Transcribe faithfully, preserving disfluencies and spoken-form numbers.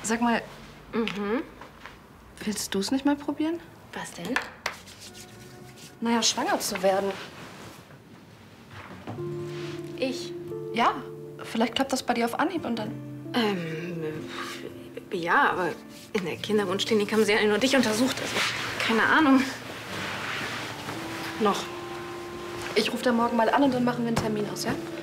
Sag mal, Mhm. willst du es nicht mal probieren? Was denn? Naja, schwanger zu werden. Ich? Ja, vielleicht klappt das bei dir auf Anhieb und dann... Ähm, ja, aber in der Kinderwunschklinik haben sie ja nur dich untersucht. Also, keine Ahnung. Noch. Ich rufe da morgen mal an und dann machen wir einen Termin aus, ja?